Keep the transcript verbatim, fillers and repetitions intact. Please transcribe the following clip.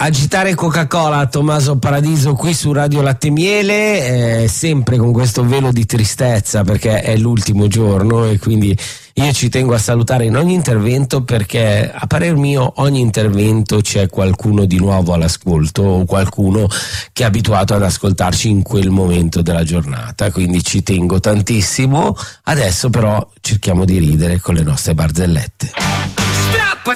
Agitare Coca-Cola, Tommaso Paradiso qui su Radio Latte Miele, eh, sempre con questo velo di tristezza perché è l'ultimo giorno e quindi io ci tengo a salutare in ogni intervento perché a parer mio ogni intervento c'è qualcuno di nuovo all'ascolto o qualcuno che è abituato ad ascoltarci in quel momento della giornata, quindi ci tengo tantissimo. Adesso però cerchiamo di ridere con le nostre barzellette.